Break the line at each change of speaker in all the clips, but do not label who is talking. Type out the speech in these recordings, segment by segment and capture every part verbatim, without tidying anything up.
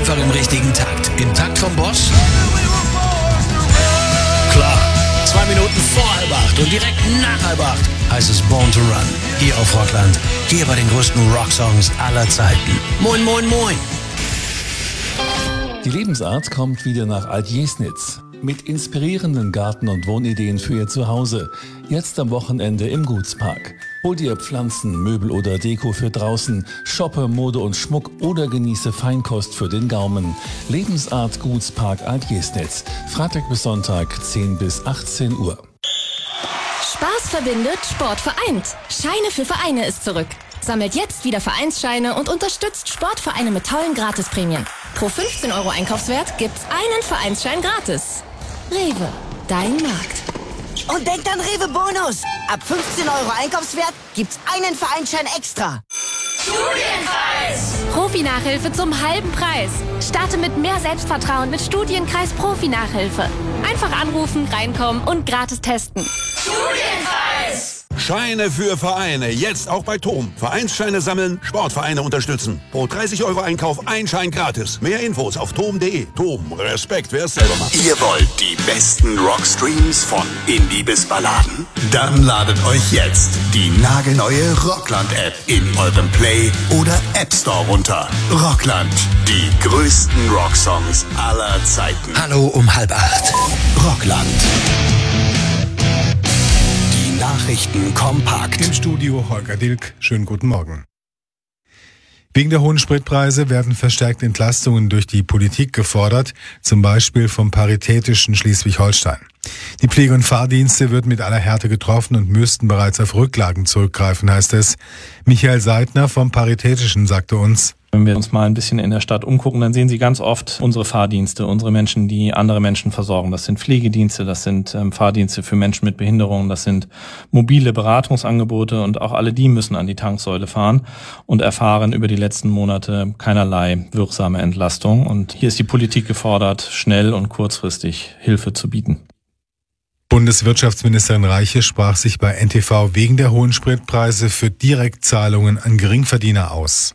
einfach im richtigen Takt. Im Takt vom Boss? Klar. Zwei Minuten vor halb acht und direkt nach halb acht heißt es Born to Run. Hier auf Rockland. Hier bei den größten Rocksongs aller Zeiten. Moin, moin, moin.
Die Lebensart kommt wieder nach Altjesnitz. Mit inspirierenden Garten- und Wohnideen für Ihr Zuhause. Jetzt am Wochenende im Gutspark. Hol dir Pflanzen, Möbel oder Deko für draußen, shoppe Mode und Schmuck oder genieße Feinkost für den Gaumen. Lebensart Gutspark Altjesnitz. Freitag bis Sonntag, zehn bis achtzehn Uhr.
Spaß verbindet, Sport vereint. Scheine für Vereine ist zurück. Sammelt jetzt wieder Vereinsscheine und unterstützt Sportvereine mit tollen Gratisprämien. Pro fünfzehn Euro Einkaufswert gibt's einen Vereinsschein gratis. Rewe, dein Markt.
Und denkt an Rewe Bonus. Ab fünfzehn Euro Einkaufswert gibt's einen Vereinsschein extra.
Studienkreis. Profi-Nachhilfe zum halben Preis. Starte mit mehr Selbstvertrauen mit Studienkreis Profi-Nachhilfe. Einfach anrufen, reinkommen und gratis testen. Studienkreis.
Scheine für Vereine, jetzt auch bei Tom. Vereinsscheine sammeln, Sportvereine unterstützen. Pro dreißig Euro Einkauf ein Schein gratis. Mehr Infos auf tom punkt de. Tom, Respekt, wer es selber macht.
Ihr wollt die besten Rockstreams von Indie bis Balladen? Dann ladet euch jetzt die nagelneue Rockland-App in eurem Play- oder App Store runter. Rockland, die größten Rocksongs aller Zeiten.
Hallo um halb acht.
Rockland. Nachrichten kompakt.
Im Studio Holger Dilk. Schönen guten Morgen. Wegen der hohen Spritpreise werden verstärkt Entlastungen durch die Politik gefordert, zum Beispiel vom Paritätischen Schleswig-Holstein. Die Pflege- und Fahrdienste wird mit aller Härte getroffen und müssten bereits auf Rücklagen zurückgreifen, heißt es. Michael Seidner vom Paritätischen sagte uns:
Wenn wir uns mal ein bisschen in der Stadt umgucken, dann sehen Sie ganz oft unsere Fahrdienste, unsere Menschen, die andere Menschen versorgen. Das sind Pflegedienste, das sind ähm, Fahrdienste für Menschen mit Behinderungen, das sind mobile Beratungsangebote und auch alle die müssen an die Tanksäule fahren und erfahren über die letzten Monate keinerlei wirksame Entlastung. Und hier ist die Politik gefordert, schnell und kurzfristig Hilfe zu bieten.
Bundeswirtschaftsministerin Reiche sprach sich bei N T V wegen der hohen Spritpreise für Direktzahlungen an Geringverdiener aus.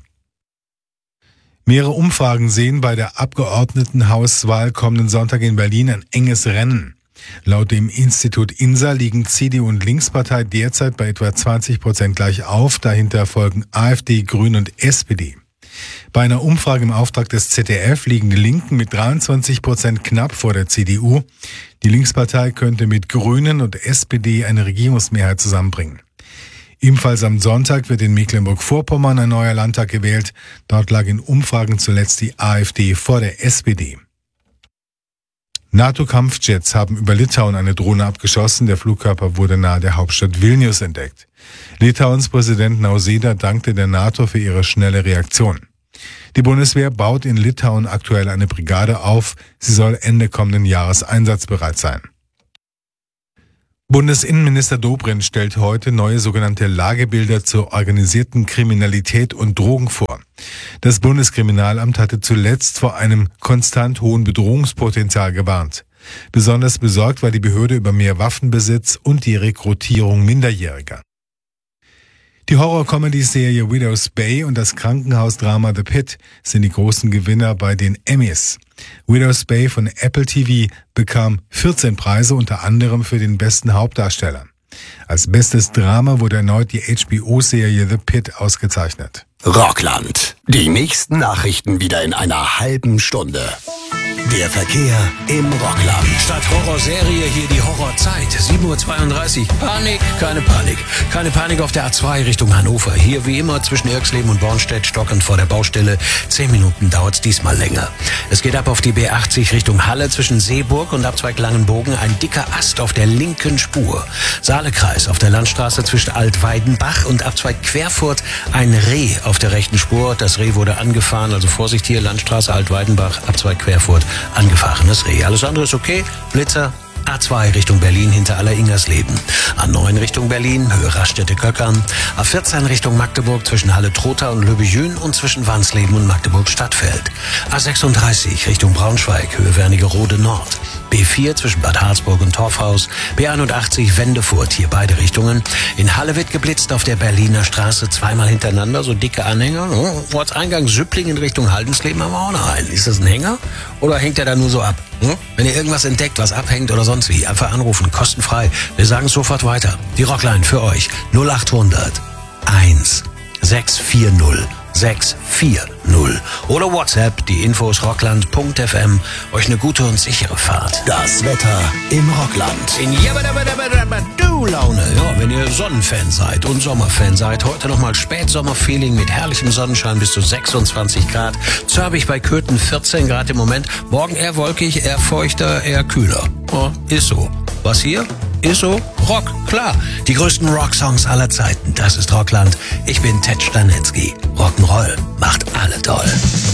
Mehrere Umfragen sehen bei der Abgeordnetenhauswahl kommenden Sonntag in Berlin ein enges Rennen. Laut dem Institut I N S A liegen C D U und Linkspartei derzeit bei etwa zwanzig Prozent gleich auf. Dahinter folgen AfD, Grüne und S P D. Bei einer Umfrage im Auftrag des Z D F liegen die Linken mit dreiundzwanzig Prozent knapp vor der C D U. Die Linkspartei könnte mit Grünen und S P D eine Regierungsmehrheit zusammenbringen. Ebenfalls am Sonntag wird in Mecklenburg-Vorpommern ein neuer Landtag gewählt. Dort lag in Umfragen zuletzt die AfD vor der S P D. NATO-Kampfjets haben über Litauen eine Drohne abgeschossen. Der Flugkörper wurde nahe der Hauptstadt Vilnius entdeckt. Litauens Präsident Nausėda dankte der NATO für ihre schnelle Reaktion. Die Bundeswehr baut in Litauen aktuell eine Brigade auf. Sie soll Ende kommenden Jahres einsatzbereit sein. Bundesinnenminister Dobrindt stellt heute neue sogenannte Lagebilder zur organisierten Kriminalität und Drogen vor. Das Bundeskriminalamt hatte zuletzt vor einem konstant hohen Bedrohungspotenzial gewarnt. Besonders besorgt war die Behörde über mehr Waffenbesitz und die Rekrutierung Minderjähriger. Die Horror-Comedy-Serie Widow's Bay und das Krankenhausdrama The Pit sind die großen Gewinner bei den Emmys. Widow's Bay von Apple T V bekam vierzehn Preise, unter anderem für den besten Hauptdarsteller. Als bestes Drama wurde erneut die H B O-Serie The Pit ausgezeichnet.
Rockland. Die nächsten Nachrichten wieder in einer halben Stunde. Der Verkehr im Rockland.
Statt Horrorserie hier die Horrorzeit. sieben Uhr zweiunddreißig. Panik, keine Panik. Keine Panik auf der A zwei Richtung Hannover. Hier wie immer zwischen Irxleben und Bornstedt stockend vor der Baustelle. Zehn Minuten dauert's diesmal länger. Es geht ab auf die B achtzig Richtung Halle zwischen Seeburg und Abzweig Langenbogen. Ein dicker Ast auf der linken Spur. Saalekreis auf der Landstraße zwischen Altweidenbach und Abzweig Querfurt. Ein Reh auf der rechten Spur. Das Reh wurde angefahren. Also Vorsicht hier, Landstraße Altweidenbach, Abzweig Querfurt. Angefahrenes Reh. Alles andere ist okay. Blitzer. A zwei Richtung Berlin hinter Aller-Ingersleben. A neun Richtung Berlin, Höhe Raststätte-Köckern. A vierzehn Richtung Magdeburg zwischen Halle-Trotha und Löbejün und zwischen Wansleben und Magdeburg-Stadtfeld. A sechsunddreißig Richtung Braunschweig, Höhe Wernigerode Nord. B vier zwischen Bad Harzburg und Torfhaus, B einundachtzig Wendefurt, hier beide Richtungen. In Halle wird geblitzt auf der Berliner Straße, zweimal hintereinander, so dicke Anhänger. Ortseingang Süppling in Richtung Haldensleben haben wir auch noch einen. Ist das ein Hänger oder hängt der da nur so ab? Wenn ihr irgendwas entdeckt, was abhängt oder sonst wie, einfach anrufen, kostenfrei. Wir sagen es sofort weiter. Die Rockline für euch null achthundert eins sechs vier null sechs vier null oder WhatsApp, die Infos rockland punkt f m. Euch eine gute und sichere Fahrt.
Das Wetter im Rockland.
In Laune. Ja, wenn ihr Sonnenfan seid und Sommerfan seid, heute nochmal Spätsommerfeeling mit herrlichem Sonnenschein bis zu sechsundzwanzig Grad. Zörbig bei Köthen vierzehn Grad im Moment. Morgen eher wolkig, eher feuchter, eher kühler. Ja, ist so. Was hier? Ist so. Rock, klar. Die größten Rocksongs aller Zeiten. Das ist Rockland. Ich bin Ted Stanetzky. Rock'n'Roll macht alle toll.